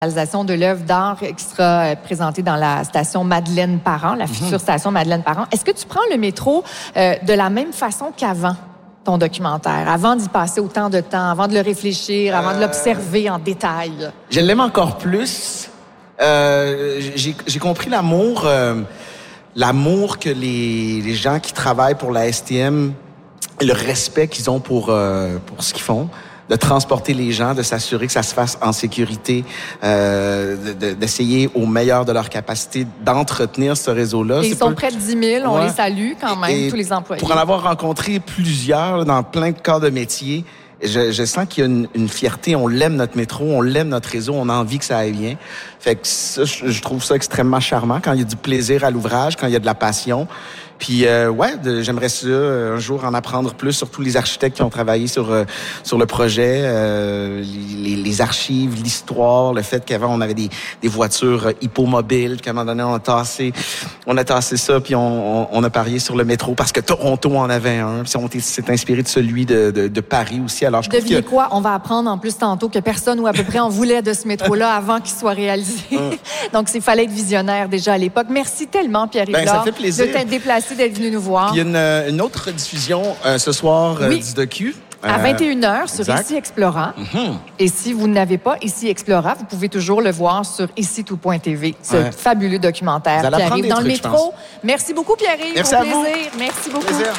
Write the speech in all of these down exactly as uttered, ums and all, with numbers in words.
réalisation de l'œuvre d'art qui sera présentée dans la station Madeleine-Parent, la future mm-hmm. station Madeleine-Parent. Est-ce que tu prends le métro euh, de la même façon qu'avant ton documentaire, avant d'y passer autant de temps, avant de le réfléchir, avant euh... de l'observer en détail? Je l'aime encore plus. Euh, j'ai, j'ai compris l'amour, euh, l'amour que les, les gens qui travaillent pour la S T M, le respect qu'ils ont pour, euh, pour ce qu'ils font, de transporter les gens, de s'assurer que ça se fasse en sécurité, euh, de, de, d'essayer au meilleur de leur capacité d'entretenir ce réseau-là. Et ils sont pas... près de dix mille, on ouais. les salue quand même, et tous les employés. Pour en avoir rencontré plusieurs dans plein de corps de métier, je, je sens qu'il y a une, une fierté. On l'aime, notre métro, on l'aime, notre réseau, on a envie que ça aille bien. Fait que ça, je trouve ça extrêmement charmant quand il y a du plaisir à l'ouvrage, quand il y a de la passion. Puis euh, ouais, de, j'aimerais ça un jour en apprendre plus sur tous les architectes qui ont travaillé sur euh, sur le projet, euh, les, les archives, l'histoire, le fait qu'avant on avait des, des voitures hippomobiles, qu'à un moment donné on a tassé, on a tassé ça, puis on, on, on a parié sur le métro parce que Toronto en avait un, puis on s'est inspiré de celui de, de, de Paris aussi. Alors je trouve Devinez que... quoi, on va apprendre en plus tantôt que personne ou à peu près en voulait de ce métro-là avant qu'il soit réalisé. Donc il fallait être visionnaire déjà à l'époque. Merci tellement Pierre-Yves ben, ça fait plaisir. de t'être déplacé, d'être venu nous voir. Puis il y a une, une autre diffusion euh, ce soir euh, oui. du docu. À vingt et une heures sur exact. Ici Explora. Mm-hmm. Et si vous n'avez pas Ici Explora, vous pouvez toujours le voir sur ici tout point t v. Ce ouais. fabuleux documentaire qui arrive dans trucs, le métro. Merci beaucoup Pierre-Yves. Merci Au à plaisir. vous. Merci beaucoup. Plaisir.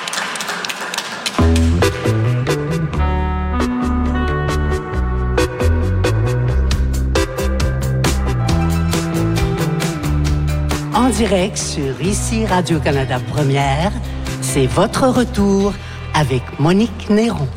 En direct sur Ici Radio-Canada Première, c'est votre retour avec Monique Néron.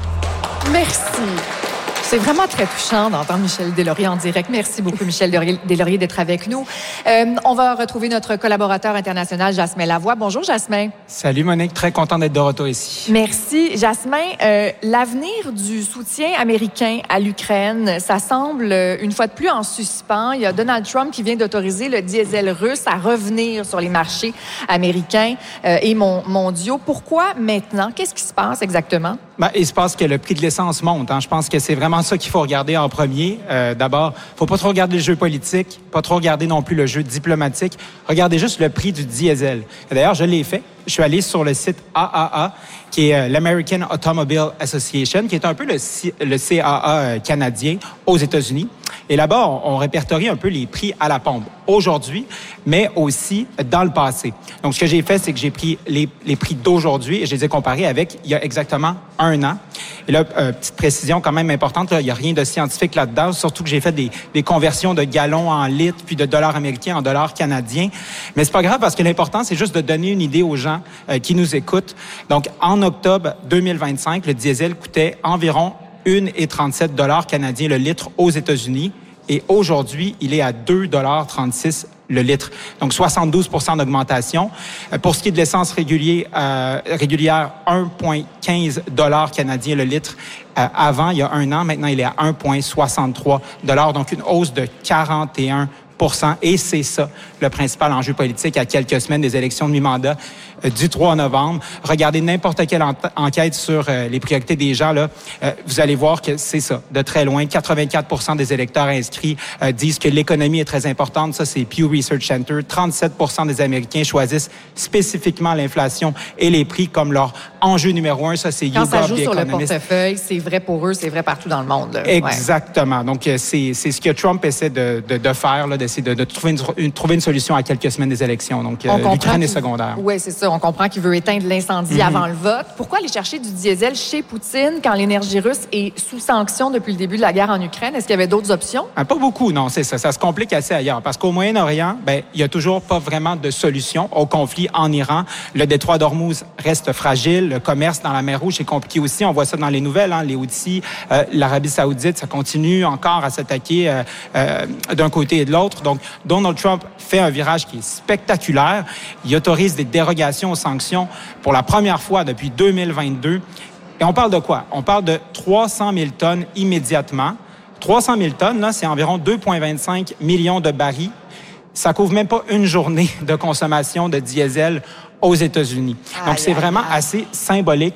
Merci. C'est vraiment très touchant d'entendre Michel Deslauriers en direct. Merci beaucoup, Michel Deslauriers, d'être avec nous. Euh, on va retrouver notre collaborateur international, Jasmin Lavoie. Bonjour, Jasmin. Salut, Monique. Très content d'être de retour ici. Merci. Jasmin, euh, l'avenir du soutien américain à l'Ukraine, ça semble, une fois de plus, en suspens. Il y a Donald Trump qui vient d'autoriser le diesel russe à revenir sur les marchés américains euh, et mondiaux. Pourquoi maintenant? Qu'est-ce qui se passe exactement? Ben, il se passe que le prix de l'essence monte. Hein. Je pense que c'est vraiment ça qu'il faut regarder en premier. Euh, d'abord, faut pas trop regarder le jeu politique, pas trop regarder non plus le jeu diplomatique. Regardez juste le prix du diesel. Et d'ailleurs, je l'ai fait. Je suis allé sur le site A A A, qui est euh, l'American Automobile Association, qui est un peu le, C- le C A A euh, canadien aux États-Unis. Et là-bas, on, on répertorie un peu les prix à la pompe aujourd'hui, mais aussi dans le passé. Donc, ce que j'ai fait, c'est que j'ai pris les, les prix d'aujourd'hui et je les ai comparés avec il y a exactement un an. Et là, euh, petite précision quand même importante, là, il n'y a rien de scientifique là-dedans, surtout que j'ai fait des, des conversions de gallons en litres, puis de dollars américains en dollars canadiens. Mais c'est pas grave parce que l'important, c'est juste de donner une idée aux gens euh, qui nous écoutent. Donc, en octobre deux mille vingt-cinq, le diesel coûtait environ un virgule trente-sept dollars canadiens le litre aux États-Unis. Et aujourd'hui, il est à deux virgule trente-six dollars le litre. Donc, soixante-douze pour cent d'augmentation. Pour ce qui est de l'essence régulier, euh, régulière, un virgule quinze dollars canadiens le litre. Euh, avant, il y a un an, maintenant, il est à un virgule soixante-trois dollars. Donc, une hausse de quarante et un pour cent. Et c'est ça, le principal enjeu politique à quelques semaines des élections de mi-mandat euh, du trois novembre. Regardez n'importe quelle en- enquête sur euh, les priorités des gens, là, euh, vous allez voir que c'est ça, de très loin. quatre-vingt-quatre pour cent des électeurs inscrits euh, disent que l'économie est très importante. Ça, c'est Pew Research Center. trente-sept pour cent des Américains choisissent spécifiquement l'inflation et les prix comme leur enjeu numéro un. Ça, c'est Quand YouGov, ça joue The sur Economist. le portefeuille, c'est vrai pour eux, c'est vrai partout dans le monde. Là. Exactement. Ouais. Donc, c'est, c'est ce que Trump essaie de, de, de faire, là, d'essayer de, de trouver, une, une, trouver une solution à quelques semaines des élections. Donc, euh, l'Ukraine est secondaire. Oui, c'est ça. On comprend qu'il veut éteindre l'incendie mm-hmm. avant le vote. Pourquoi aller chercher du diesel chez Poutine quand l'énergie russe est sous sanction depuis le début de la guerre en Ukraine? Est-ce qu'il y avait d'autres options? Ah, pas beaucoup, non, c'est ça. Ça se complique assez ailleurs. Parce qu'au Moyen-Orient, ben, il y a toujours pas vraiment de solution au conflit en Iran. Le détroit d'Ormuz reste fragile. Le commerce dans la mer Rouge est compliqué aussi. On voit ça dans les nouvelles, hein. Les Houthis, euh, l'Arabie Saoudite, ça continue encore à s'attaquer euh, euh, d'un côté et de l'autre. Donc, Donald Trump fait un virage qui est spectaculaire. Il autorise des dérogations aux sanctions pour la première fois depuis deux mille vingt-deux. Et on parle de quoi? On parle de trois cent mille tonnes immédiatement. trois cent mille tonnes, là, c'est environ deux virgule vingt-cinq millions de barils. Ça couvre même pas une journée de consommation de diesel aux États-Unis. Donc, c'est vraiment assez symbolique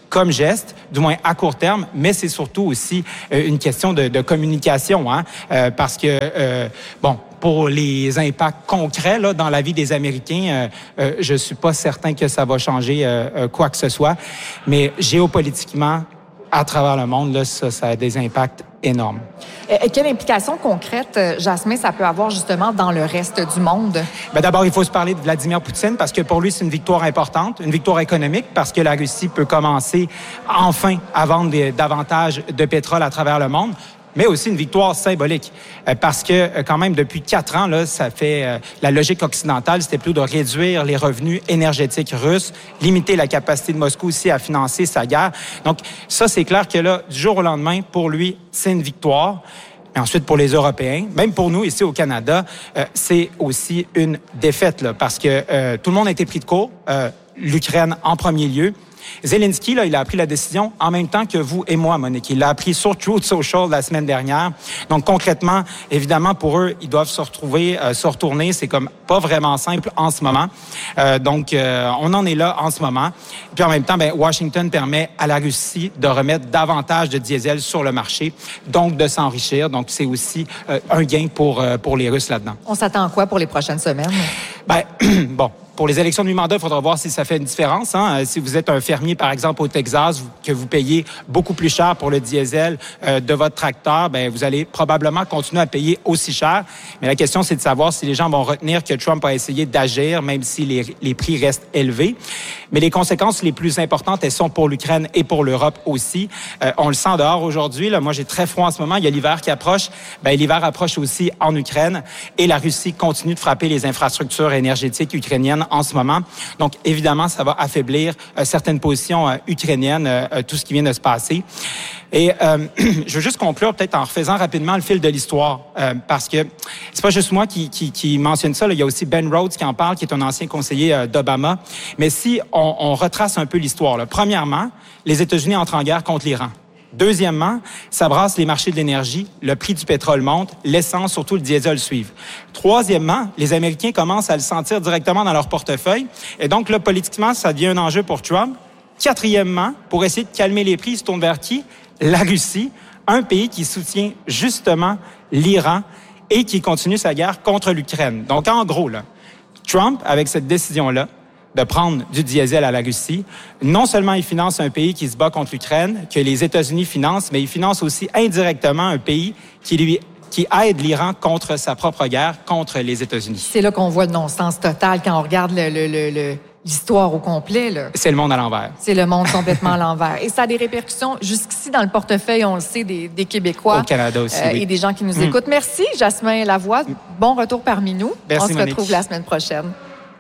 comme geste, du moins à court terme, mais c'est surtout aussi euh, une question de, de communication, hein, euh, parce que, euh, bon, pour les impacts concrets là, dans la vie des Américains, euh, euh, je suis pas certain que ça va changer euh, euh, quoi que ce soit, mais géopolitiquement, à travers le monde, là, ça, ça a des impacts énormes. Et quelle implication concrète, Jasmin, ça peut avoir justement dans le reste du monde? Bien, d'abord, il faut se parler de Vladimir Poutine parce que pour lui, c'est une victoire importante, une victoire économique parce que la Russie peut commencer enfin à vendre des, davantage de pétrole à travers le monde. Mais aussi une victoire symbolique, euh, parce que euh, quand même depuis quatre ans, là, ça fait euh, la logique occidentale, c'était plutôt de réduire les revenus énergétiques russes, limiter la capacité de Moscou aussi à financer sa guerre. Donc ça, c'est clair que là, du jour au lendemain, pour lui, c'est une victoire. Mais ensuite, pour les Européens, même pour nous ici au Canada, euh, c'est aussi une défaite, là, parce que euh, tout le monde a été pris de court, euh, l'Ukraine en premier lieu. Zelensky, là, il a pris la décision en même temps que vous et moi, Monique. Il l'a appris sur Truth Social la semaine dernière. Donc, concrètement, évidemment, pour eux, ils doivent se retrouver, euh, se retourner. C'est comme pas vraiment simple en ce moment. Euh, donc, euh, on en est là en ce moment. Puis, en même temps, ben, Washington permet à la Russie de remettre davantage de diesel sur le marché, donc de s'enrichir. Donc, c'est aussi euh, un gain pour, euh, pour les Russes là-dedans. On s'attend à quoi pour les prochaines semaines? Ben, bon. Pour les élections de mi-mandat, il faudra voir si ça fait une différence. Hein. Si vous êtes un fermier, par exemple, au Texas, que vous payez beaucoup plus cher pour le diesel euh, de votre tracteur, ben vous allez probablement continuer à payer aussi cher. Mais la question, c'est de savoir si les gens vont retenir que Trump a essayé d'agir, même si les, les prix restent élevés. Mais les conséquences les plus importantes, elles sont pour l'Ukraine et pour l'Europe aussi. Euh, on le sent dehors aujourd'hui. Là, moi, j'ai très froid en ce moment. Il y a l'hiver qui approche. Ben, l'hiver approche aussi en Ukraine. Et la Russie continue de frapper les infrastructures énergétiques ukrainiennes en ce moment. Donc, évidemment, ça va affaiblir euh, certaines positions euh, ukrainiennes, euh, tout ce qui vient de se passer. Et euh, je veux juste conclure peut-être en refaisant rapidement le fil de l'histoire, euh, parce que c'est pas juste moi qui, qui, qui mentionne ça. Là. Il y a aussi Ben Rhodes qui en parle, qui est un ancien conseiller euh, d'Obama. Mais si on, on retrace un peu l'histoire, là. Premièrement, les États-Unis entrent en guerre contre l'Iran. Deuxièmement, ça brasse les marchés de l'énergie, le prix du pétrole monte, l'essence, surtout le diesel, suivent. Troisièmement, les Américains commencent à le sentir directement dans leur portefeuille. Et donc, là, politiquement, ça devient un enjeu pour Trump. Quatrièmement, pour essayer de calmer les prix, ils se tournent vers qui? La Russie, un pays qui soutient justement l'Iran et qui continue sa guerre contre l'Ukraine. Donc, en gros, là, Trump, avec cette décision-là, de prendre du diesel à la Russie. Non seulement il finance un pays qui se bat contre l'Ukraine, que les États-Unis financent, mais il finance aussi indirectement un pays qui lui qui aide l'Iran contre sa propre guerre contre les États-Unis. C'est là qu'on voit le non-sens total quand on regarde le, le, le, le, l'histoire au complet. Là. C'est le monde à l'envers. C'est le monde complètement à l'envers. Et ça a des répercussions jusqu'ici dans le portefeuille, on le sait, des, des Québécois. Au Canada aussi, euh, oui. Et des gens qui nous mmh. écoutent. Merci, Jasmin Lavoie. Bon retour parmi nous. Merci, on se Monique. retrouve la semaine prochaine.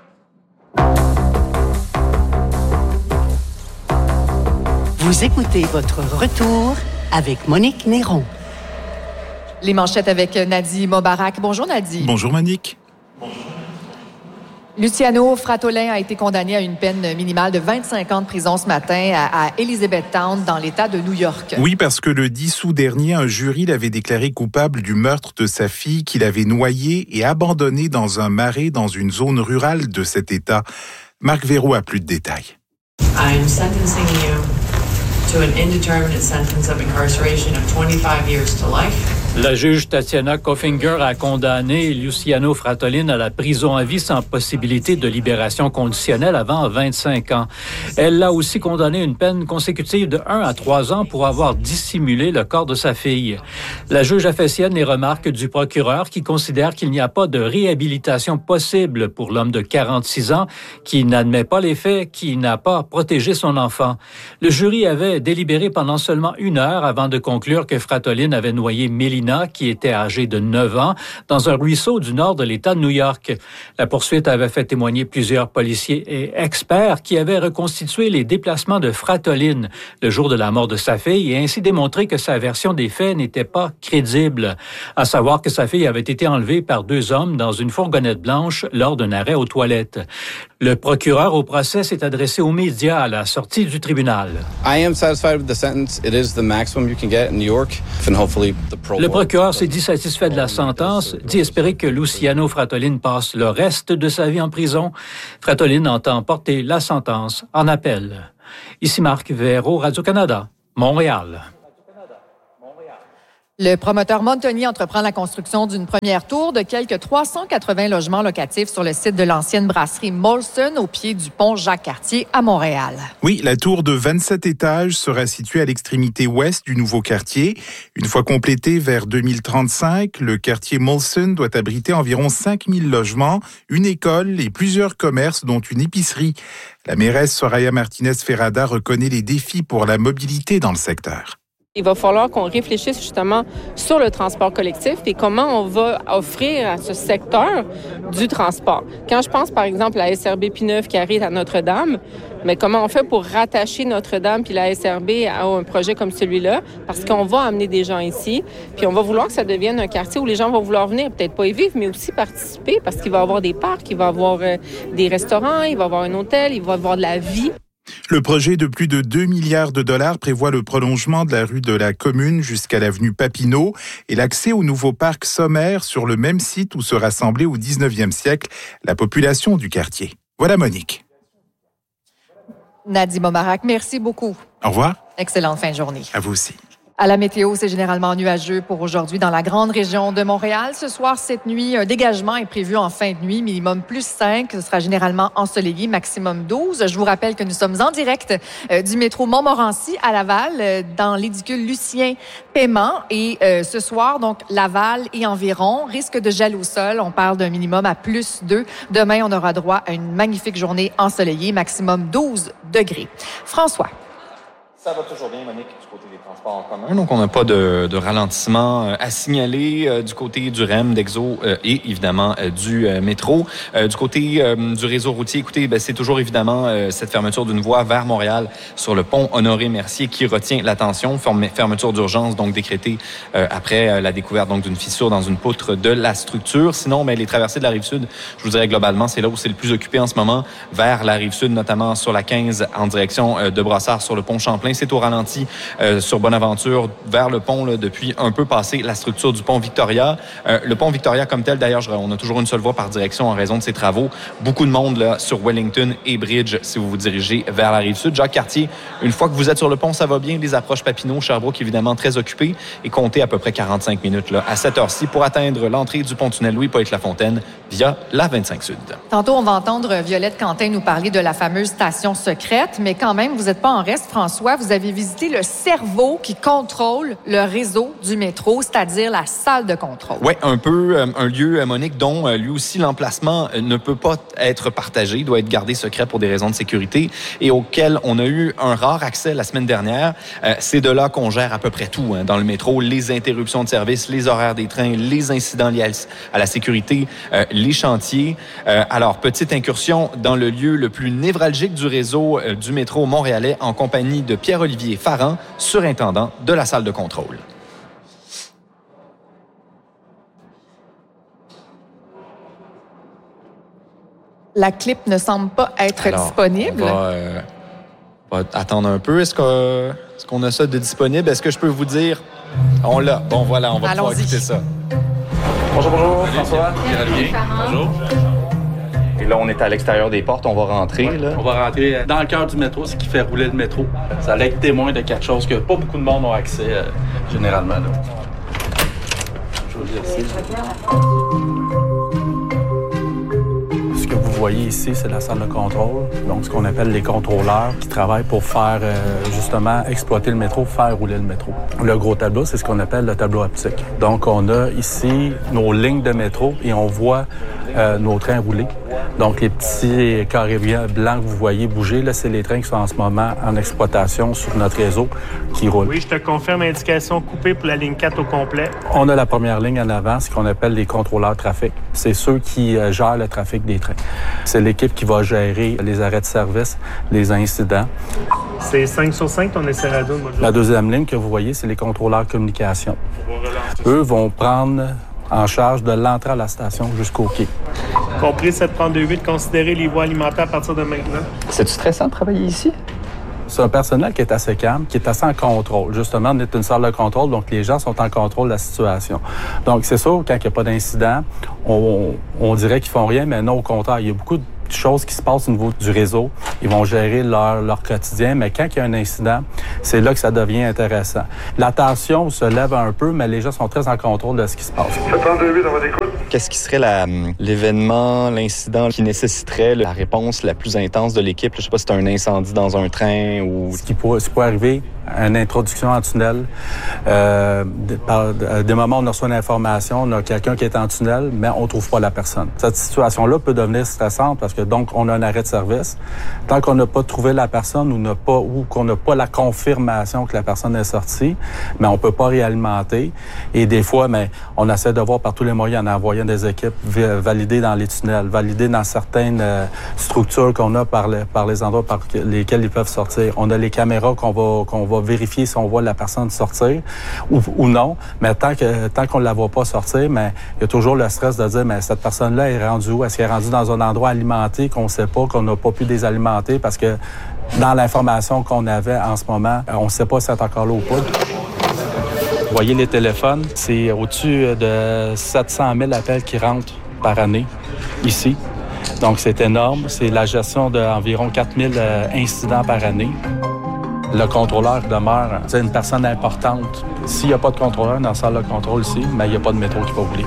Vous écoutez votre retour avec Monique Néron. Les manchettes avec Nadi Mobarak. Bonjour Nadi. Bonjour Monique. Luciano Fratolin a été condamné à une peine minimale de vingt-cinq ans de prison ce matin à, à Elizabethtown, dans l'État de New York. Oui, parce que le dix août dernier, un jury l'avait déclaré coupable du meurtre de sa fille qu'il avait noyée et abandonnée dans un marais dans une zone rurale de cet État. Marc Véraud a plus de détails. I'm sentencing you to an indeterminate sentence of incarceration of twenty-five years to life. La juge Tatiana Koffinger a condamné Luciano Fratolin à la prison à vie sans possibilité de libération conditionnelle avant vingt-cinq ans. Elle l'a aussi condamné à une peine consécutive de un à trois ans pour avoir dissimulé le corps de sa fille. La juge a fait sienne les remarques du procureur qui considère qu'il n'y a pas de réhabilitation possible pour l'homme de quarante-six ans qui n'admet pas les faits, qui n'a pas protégé son enfant. Le jury avait délibéré pendant seulement une heure avant de conclure que Fratolin avait noyé Mélina, qui était âgée de neuf ans, dans un ruisseau du nord de l'État de New York. La poursuite avait fait témoigner plusieurs policiers et experts qui avaient reconstitué les déplacements de Fratolin le jour de la mort de sa fille et ainsi démontré que sa version des faits n'était pas crédible. À savoir que sa fille avait été enlevée par deux hommes dans une fourgonnette blanche lors d'un arrêt aux toilettes. Le procureur au procès s'est adressé aux médias à la sortie du tribunal. I am satisfied with the sentence. It is the maximum you can get in New York, and hopefully the parole. Le procureur s'est dit satisfait de la sentence, dit espérer que Luciano Fratolin passe le reste de sa vie en prison. Fratolin entend porter la sentence en appel. Ici Marc Véro, Radio-Canada, Montréal. Le promoteur Montagnier entreprend la construction d'une première tour de quelques trois cent quatre-vingts logements locatifs sur le site de l'ancienne brasserie Molson au pied du pont Jacques-Cartier à Montréal. Oui, la tour de vingt-sept étages sera située à l'extrémité ouest du nouveau quartier. Une fois complétée vers deux mille trente-cinq, le quartier Molson doit abriter environ cinq mille logements, une école et plusieurs commerces dont une épicerie. La mairesse Soraya Martinez-Ferrada reconnaît les défis pour la mobilité dans le secteur. Il va falloir qu'on réfléchisse justement sur le transport collectif et comment on va offrir à ce secteur du transport. Quand je pense par exemple à la S R B P neuf qui arrive à Notre-Dame, mais comment on fait pour rattacher Notre-Dame puis la S R B à un projet comme celui-là? Parce qu'on va amener des gens ici, puis on va vouloir que ça devienne un quartier où les gens vont vouloir venir, peut-être pas y vivre, mais aussi participer parce qu'il va y avoir des parcs, il va y avoir euh, des restaurants, il va y avoir un hôtel, il va y avoir de la vie. Le projet de plus de deux milliards de dollars prévoit le prolongement de la rue de la Commune jusqu'à l'avenue Papineau et l'accès au nouveau parc sommaire sur le même site où se rassemblait au dix-neuvième siècle la population du quartier. Voilà Monique. Nadim Omarak, merci beaucoup. Au revoir. Excellente fin de journée. À vous aussi. À la météo, c'est généralement nuageux pour aujourd'hui dans la grande région de Montréal. Ce soir, cette nuit, un dégagement est prévu en fin de nuit, minimum plus cinq. Ce sera généralement ensoleillé, maximum douze. Je vous rappelle que nous sommes en direct euh, du métro Montmorency à Laval, euh, dans l'édicule Lucien Paiement. Et euh, ce soir, donc, Laval et environ, risque de gel au sol. On parle d'un minimum à plus deux. Demain, on aura droit à une magnifique journée ensoleillée, maximum douze degrés. François. Ça va toujours bien, Monique, du côté des transports en commun. Donc, on n'a pas de, de ralentissement à signaler euh, du côté du R E M, d'Exo euh, et évidemment euh, du euh, métro. Euh, du côté euh, du réseau routier, écoutez, ben, c'est toujours évidemment euh, cette fermeture d'une voie vers Montréal sur le pont Honoré-Mercier qui retient l'attention. Fermeture d'urgence, donc décrétée euh, après euh, la découverte donc d'une fissure dans une poutre de la structure. Sinon, ben, les traversées de la Rive-Sud, je vous dirais globalement, c'est là où c'est le plus occupé en ce moment, vers la Rive-Sud, notamment sur la quinze en direction euh, de Brossard sur le pont Champlain. C'est au ralenti euh, sur Bonaventure vers le pont là, depuis un peu passé la structure du pont Victoria. Euh, le pont Victoria comme tel, d'ailleurs, on a toujours une seule voie par direction en raison de ses travaux. Beaucoup de monde là, sur Wellington et Bridge si vous vous dirigez vers la Rive-Sud. Jacques-Cartier, une fois que vous êtes sur le pont, ça va bien. Les approches Papineau, Sherbrooke, évidemment, très occupées et comptez à peu près quarante-cinq minutes là, à cette heure-ci pour atteindre l'entrée du pont-tunnel Louis-Pointe-Lafontaine via la vingt-cinq Sud. Tantôt, on va entendre Violette Quentin nous parler de la fameuse station secrète, mais quand même, vous n'êtes pas en reste, François. Vous avez visité le cerveau qui contrôle le réseau du métro, c'est-à-dire la salle de contrôle. Oui, un peu euh, un lieu, Monique, dont euh, lui aussi l'emplacement euh, ne peut pas être partagé, doit être gardé secret pour des raisons de sécurité et auquel on a eu un rare accès la semaine dernière. Euh, c'est de là qu'on gère à peu près tout hein, dans le métro, les interruptions de service, les horaires des trains, les incidents liés à la sécurité, euh, les chantiers. Euh, alors, petite incursion dans le lieu le plus névralgique du réseau euh, du métro montréalais en compagnie de Pierre-Olivier Farran, surintendant de la salle de contrôle. La clip ne semble pas être Alors, disponible. On va, euh, on va attendre un peu. Est-ce, que, est-ce qu'on a ça de disponible? Est-ce que je peux vous dire? On l'a. Bon, voilà, on va Allons-y. pouvoir écouter ça. Bonjour, bonjour, François. Pierre-Olivier. Bonjour. Et là, on est à l'extérieur des portes, on va rentrer. Ouais, là. On va rentrer dans le cœur du métro, ce qui fait rouler le métro. Ça allait être témoin de quelque chose que pas beaucoup de monde ont accès euh, généralement. Là. Je vais vous dire ici. Ce que vous voyez ici, c'est la salle de contrôle. Donc, ce qu'on appelle les contrôleurs qui travaillent pour faire, euh, justement, exploiter le métro, faire rouler le métro. Le gros tableau, c'est ce qu'on appelle le tableau optique. Donc, on a ici nos lignes de métro et on voit euh, nos trains rouler. Donc, les petits carrés blancs que vous voyez bouger, là, c'est les trains qui sont en ce moment en exploitation sur notre réseau qui roulent. Oui, je te confirme, indication coupée pour la ligne quatre au complet. On a la première ligne en avant, ce qu'on appelle les contrôleurs trafic. C'est ceux qui euh, gèrent le trafic des trains. C'est l'équipe qui va gérer les arrêts de service, les incidents. C'est cinq sur cinq, ton essai radio. La deuxième ligne que vous voyez, c'est les contrôleurs communication. Eux vont prendre en charge de l'entrée à la station jusqu'au quai. Compris sept cent trente-huit, considérer les voies alimentaires à partir de maintenant. C'est-tu stressant de travailler ici? C'est un personnel qui est assez calme, qui est assez en contrôle. Justement, on est une salle de contrôle, donc les gens sont en contrôle de la situation. Donc, c'est sûr, quand il n'y a pas d'incident, on, on dirait qu'ils font rien, mais non, au contraire, il y a beaucoup de de choses qui se passent au niveau du réseau. Ils vont gérer leur, leur quotidien, mais quand il y a un incident, c'est là que ça devient intéressant. La tension se lève un peu, mais les gens sont très en contrôle de ce qui se passe. sept cent deux huit, on va d'écoute. Qu'est-ce qui serait la, l'événement, l'incident qui nécessiterait la réponse la plus intense de l'équipe? Je sais pas si c'est un incendie dans un train ou... Ce qui pourrait, ce qui pourrait arriver, une introduction en tunnel. Euh, par, des moments où on reçoit une information, on a quelqu'un qui est en tunnel, mais on trouve pas la personne. Cette situation-là peut devenir stressante parce que donc on a un arrêt de service. Tant qu'on n'a pas trouvé la personne ou, n'a pas, ou qu'on n'a pas la confirmation que la personne est sortie, mais on peut pas réalimenter. Et des fois, mais on essaie de voir par tous les moyens en envoyant des équipes valider dans les tunnels, valider dans certaines euh, structures qu'on a par, le, par les endroits par lesquels ils peuvent sortir. On a les caméras qu'on va qu'on va vérifier si on voit la personne sortir ou, ou non. Mais tant que tant qu'on ne la voit pas sortir, mais il y a toujours le stress de dire mais cette personne-là est rendue où? Est-ce qu'elle est rendue dans un endroit alimenté qu'on ne sait pas, qu'on n'a pas pu désalimenter parce que dans l'information qu'on avait en ce moment, on ne sait pas si elle est encore là ou pas. Vous voyez les téléphones, c'est au-dessus de sept cent mille appels qui rentrent par année ici. Donc c'est énorme. C'est la gestion d'environ quatre mille incidents par année. Le contrôleur demeure c'est une personne importante. S'il n'y a pas de contrôleur dans la salle de contrôle ici, mais il n'y a pas de métro qui va rouler.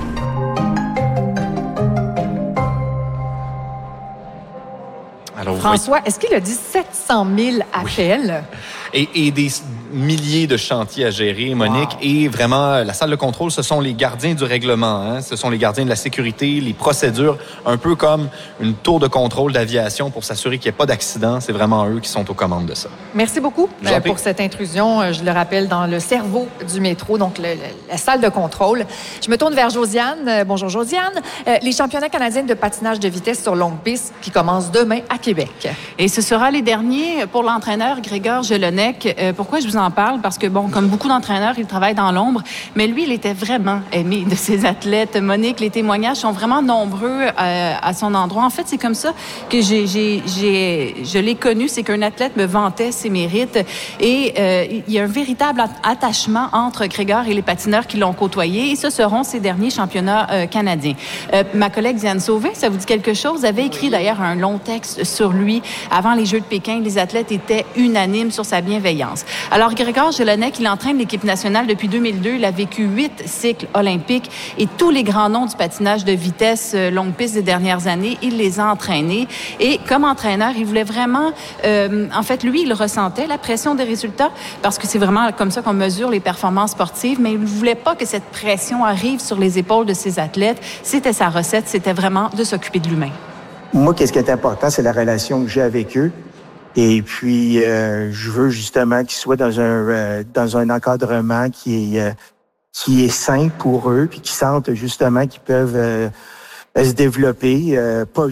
Alors, François, est-ce qu'il a dit sept cent mille appels? Oui. Et, et des milliers de chantiers à gérer, Monique. Wow. Et vraiment, la salle de contrôle, ce sont les gardiens du règlement. Hein? Ce sont les gardiens de la sécurité, les procédures, un peu comme une tour de contrôle d'aviation pour s'assurer qu'il n'y ait pas d'accident. C'est vraiment eux qui sont aux commandes de ça. Merci beaucoup euh, pour cette intrusion. Je le rappelle, dans le cerveau du métro, donc le, le, la salle de contrôle. Je me tourne vers Josiane. Euh, bonjour, Josiane. Euh, les championnats canadiens de patinage de vitesse sur longue piste qui commencent demain à Québec. Et ce sera les derniers pour l'entraîneur Grégor Jelinek. Euh, pourquoi je vous en parle? Parce que, bon, comme beaucoup d'entraîneurs, il travaille dans l'ombre, mais lui, il était vraiment aimé de ses athlètes. Monique, les témoignages sont vraiment nombreux euh, à son endroit. En fait, c'est comme ça que j'ai, j'ai, j'ai, je l'ai connu, c'est qu'un athlète me vantait ses mérites et euh, il y a un véritable attachement entre Grégor et les patineurs qui l'ont côtoyé et ce seront ses derniers championnats euh, canadiens. Euh, ma collègue Diane Sauvé, ça vous dit quelque chose, avait écrit d'ailleurs un long texte sur lui avant les Jeux de Pékin. Les athlètes étaient unanimes sur sa bienveillance. Alors, Grégor Jelinek, il entraîne l'équipe nationale depuis deux mille deux. Il a vécu huit cycles olympiques et tous les grands noms du patinage de vitesse longue piste des dernières années, il les a entraînés. Et comme entraîneur, il voulait vraiment... Euh, en fait, lui, il ressentait la pression des résultats parce que c'est vraiment comme ça qu'on mesure les performances sportives, mais il ne voulait pas que cette pression arrive sur les épaules de ses athlètes. C'était sa recette, c'était vraiment de s'occuper de l'humain. Moi, qu'est-ce qui est important, c'est la relation que j'ai avec eux. Et puis, euh, je veux justement qu'ils soient dans un euh, dans un encadrement qui est euh, qui est sain pour eux, puis qu'ils sentent justement qu'ils peuvent euh, se développer, euh, pas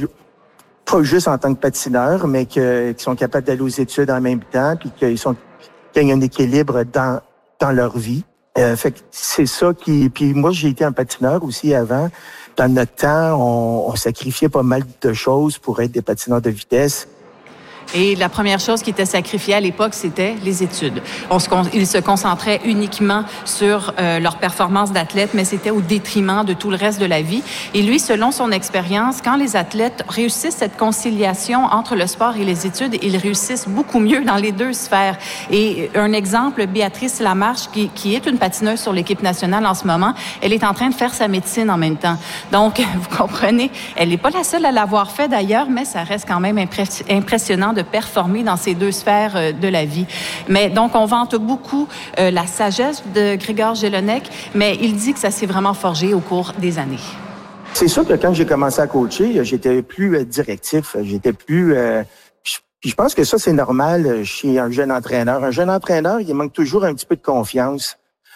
pas juste en tant que patineurs, mais que, qu'ils sont capables d'aller aux études en même temps, puis qu'ils sont qu'il y a un équilibre dans dans leur vie. Euh, fait que c'est ça qui. Puis moi, j'ai été un patineur aussi avant. Dans notre temps, on, on sacrifiait pas mal de choses pour être des patineurs de vitesse. Et la première chose qui était sacrifiée à l'époque, c'était les études. On se, ils se concentraient uniquement sur euh, leur performance d'athlète, mais c'était au détriment de tout le reste de la vie. Et lui, selon son expérience, quand les athlètes réussissent cette conciliation entre le sport et les études, ils réussissent beaucoup mieux dans les deux sphères. Et un exemple, Béatrice Lamarche, qui, qui est une patineuse sur l'équipe nationale en ce moment, elle est en train de faire sa médecine en même temps. Donc, vous comprenez, elle n'est pas la seule à l'avoir fait d'ailleurs, mais ça reste quand même impressionnant de performer dans ces deux sphères de la vie. Mais donc, on vante beaucoup euh, la sagesse de Grégor Jelinek, mais il dit que ça s'est vraiment forgé au cours des années. C'est sûr que quand j'ai commencé à coacher, j'étais plus euh, directif, j'étais plus... Euh, puis je pense que ça, c'est normal chez un jeune entraîneur. Un jeune entraîneur, il manque toujours un petit peu de confiance.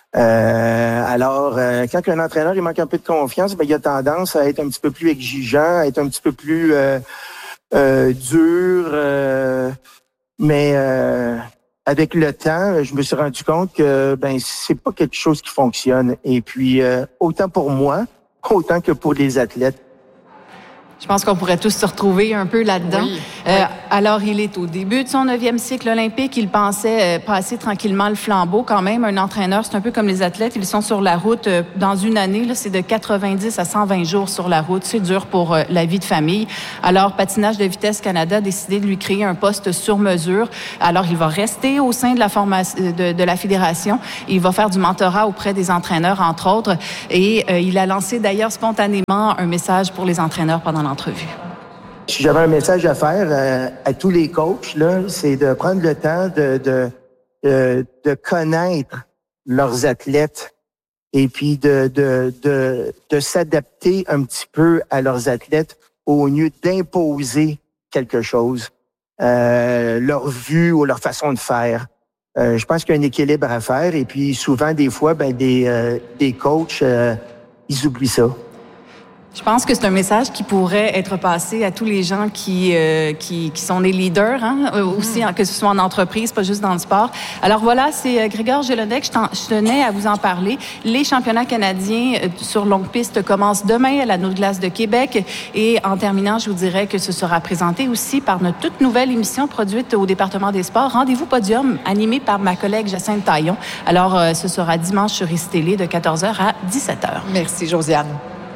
Euh, alors, euh, quand un entraîneur, il manque un peu de confiance, ben, il a tendance à être un petit peu plus exigeant, à être un petit peu plus... Euh, Euh, dur, euh, mais euh, avec le temps, je me suis rendu compte que ben c'est pas quelque chose qui fonctionne. Et puis euh, autant pour moi, autant que pour les athlètes. Je pense qu'on pourrait tous se retrouver un peu là-dedans. Oui. Euh, alors, il est au début de son neuvième cycle olympique. Il pensait euh, passer tranquillement le flambeau. Quand même, un entraîneur, c'est un peu comme les athlètes. Ils sont sur la route euh, dans une année. Là, c'est de quatre-vingt-dix à cent vingt jours sur la route. C'est dur pour euh, la vie de famille. Alors, Patinage de vitesse Canada a décidé de lui créer un poste sur mesure. Alors, il va rester au sein de la formation de, de la fédération. Il va faire du mentorat auprès des entraîneurs, entre autres. Et euh, il a lancé d'ailleurs spontanément un message pour les entraîneurs pendant l'entrevue. Si j'avais un message à faire euh, à tous les coachs, là, c'est de prendre le temps de, de, de, de connaître leurs athlètes et puis de, de, de, de s'adapter un petit peu à leurs athlètes au lieu d'imposer quelque chose, euh, leur vue ou leur façon de faire. Euh, je pense qu'il y a un équilibre à faire et puis souvent, des fois, ben, des, euh, des coachs, euh, ils oublient ça. Je pense que c'est un message qui pourrait être passé à tous les gens qui euh, qui, qui sont des leaders, hein, euh, aussi, que ce soit en entreprise, pas juste dans le sport. Alors voilà, c'est euh, Grégor Jelinek, je, je tenais à vous en parler. Les championnats canadiens euh, sur longue piste commencent demain à l'Anneau de glace de Québec. Et en terminant, je vous dirais que ce sera présenté aussi par notre toute nouvelle émission produite au département des sports, Rendez-vous Podium, animée par ma collègue Jacinthe Taillon. Alors, euh, ce sera dimanche sur I C Télé de quatorze heures à dix-sept heures. Merci, Josiane.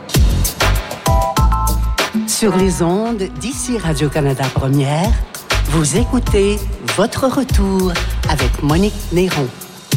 Sur les ondes d'ici Radio-Canada Première, vous écoutez Votre Retour avec Monique Néron.